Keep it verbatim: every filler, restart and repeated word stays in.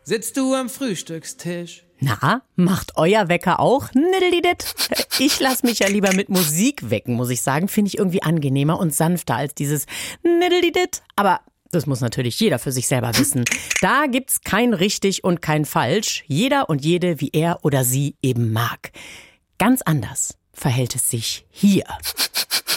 sitzt du am Frühstückstisch. Na, macht euer Wecker auch Niddeldidit? Ich lass mich ja lieber mit Musik wecken, muss ich sagen. Finde ich irgendwie angenehmer und sanfter als dieses Niddeldidit. Aber das muss natürlich jeder für sich selber wissen. Da gibt's kein richtig und kein falsch. Jeder und jede, wie er oder sie eben mag. Ganz anders verhält es sich hier.